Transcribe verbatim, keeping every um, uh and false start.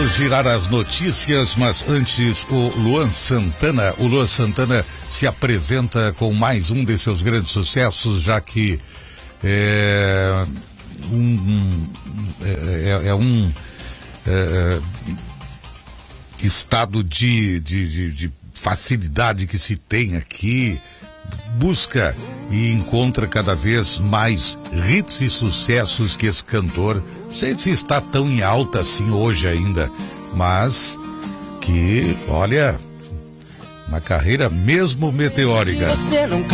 Vamos girar as notícias, mas antes o Luan Santana. O Luan Santana se apresenta com mais um de seus grandes sucessos, já que é um, é, é um é, estado de, de, de, de facilidade que se tem aqui. Busca e encontra cada vez mais hits e sucessos que esse cantor, não sei se está tão em alta assim hoje ainda, mas que, olha, uma carreira mesmo meteórica.